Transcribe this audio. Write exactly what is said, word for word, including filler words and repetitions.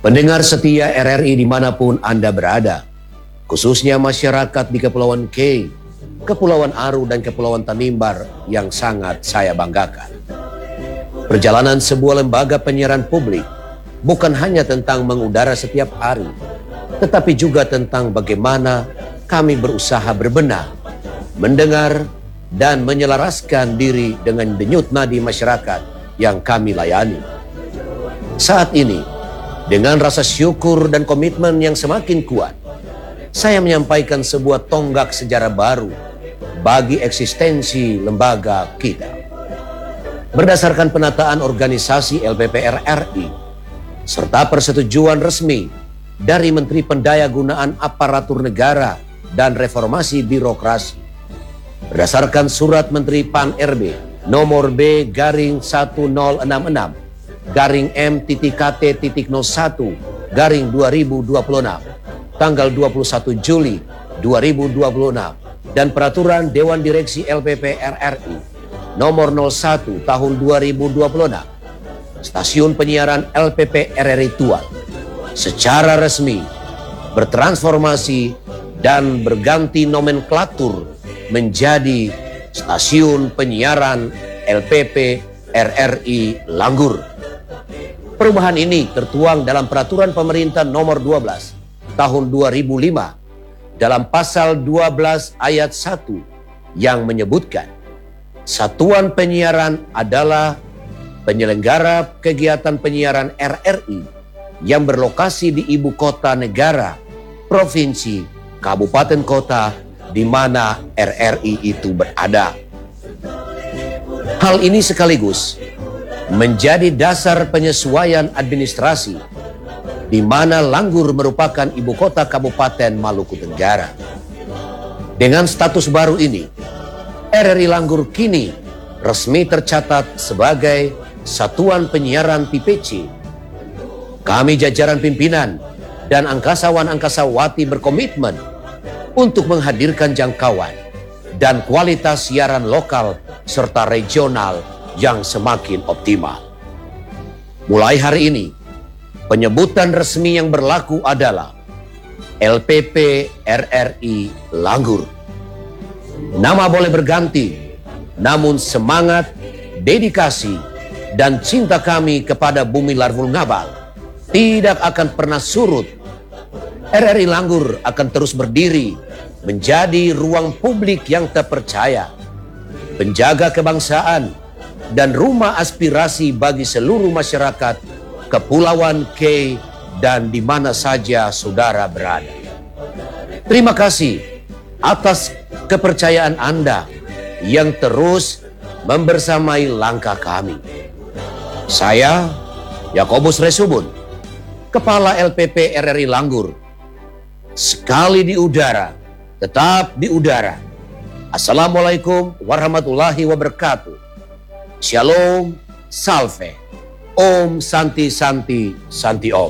Pendengar setia R R I dimanapun Anda berada, khususnya masyarakat di Kepulauan K, Kepulauan Aru dan Kepulauan Tanimbar yang sangat saya banggakan. Perjalanan sebuah lembaga penyiaran publik bukan hanya tentang mengudara setiap hari, tetapi juga tentang bagaimana kami berusaha berbenah, mendengar, dan menyelaraskan diri dengan denyut nadi masyarakat yang kami layani. Saat ini, dengan rasa syukur dan komitmen yang semakin kuat, saya menyampaikan sebuah tonggak sejarah baru bagi eksistensi lembaga kita. Berdasarkan penataan organisasi L P P R R I, serta persetujuan resmi dari Menteri Pendayagunaan Aparatur Negara dan Reformasi Birokrasi, berdasarkan surat Menteri P A N R B nomor B garing seribu enam puluh enam garing M K T nol satu garing dua ribu dua puluh enam tanggal dua puluh satu Juli dua ribu dua puluh enam dan Peraturan Dewan Direksi L P P R R I nomor nol satu tahun dua ribu dua puluh enam, stasiun penyiaran L P P R R I Tual secara resmi bertransformasi dan berganti nomenklatur menjadi Stasiun Penyiaran L P P R R I Langgur. Perubahan ini tertuang dalam Peraturan Pemerintah nomor dua belas tahun dua ribu lima dalam pasal dua belas ayat satu yang menyebutkan satuan penyiaran adalah penyelenggara kegiatan penyiaran R R I yang berlokasi di ibu kota negara, provinsi, kabupaten kota di mana R R I itu berada. Hal ini sekaligus menjadi dasar penyesuaian administrasi di mana Langgur merupakan ibu kota Kabupaten Maluku Tenggara. Dengan status baru ini, R R I Langgur kini resmi tercatat sebagai Satuan Penyiaran P P C. Kami jajaran pimpinan dan angkasawan-angkasawati berkomitmen untuk menghadirkan jangkauan dan kualitas siaran lokal serta regional yang semakin optimal. Mulai hari ini, penyebutan resmi yang berlaku adalah L P P R R I Langgur. Nama boleh berganti, namun semangat, dedikasi, dan cinta kami kepada Bumi Larvul Ngabal tidak akan pernah surut. R R I Langgur akan terus berdiri menjadi ruang publik yang terpercaya, penjaga kebangsaan, dan rumah aspirasi bagi seluruh masyarakat Kepulauan K dan di mana saja saudara berada. Terima kasih atas kepercayaan Anda yang terus membersamai langkah kami. Saya, Yakobus Resubun, Kepala L P P R R I Langgur, sekali di udara, tetap di udara. Assalamualaikum warahmatullahi wabarakatuh. Shalom, salve, Om Santi Santi Santi Om.